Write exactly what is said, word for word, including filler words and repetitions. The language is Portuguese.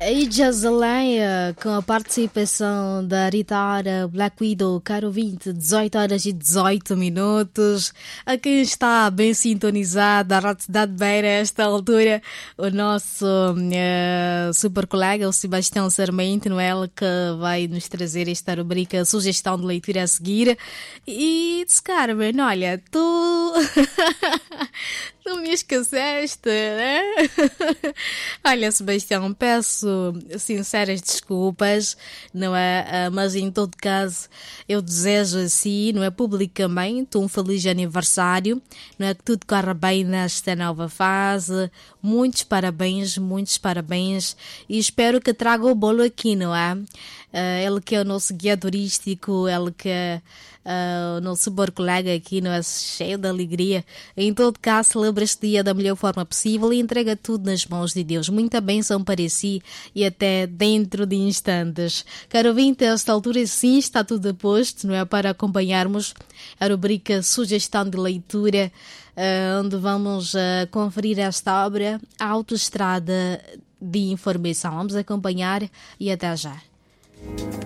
E Jazaleia, com a participação da Ritara Black Widow, caro ouvinte, dezoito horas e dezoito minutos. A quem está bem sintonizado, a Rádio Cidade Beira, a esta altura, o nosso uh, super colega, o Sebastião Sarmento, não é? Ele que vai nos trazer esta rubrica Sugestão de Leitura a seguir. E, Carmen, olha, tu... tu me esqueceste, né? Olha, Sebastião, peço sinceras desculpas, não é? Mas em todo caso, eu desejo assim, não é? Publicamente, um feliz aniversário, não é? Que tudo corra bem nesta nova fase. Muitos parabéns, muitos parabéns. E espero que traga o bolo aqui, não é? Ele que é o nosso guia turístico, ele que é Uh, o nosso super colega aqui, não é? Cheio de alegria. Em todo caso, celebra este dia da melhor forma possível e entrega tudo nas mãos de Deus. Muita bênção para si e até dentro de instantes. Caro ouvinte, a esta altura sim está tudo posto, não é? Para acompanharmos a rubrica Sugestão de Leitura, uh, onde vamos uh, conferir esta obra, a Autoestrada de Informação. Vamos acompanhar e até já.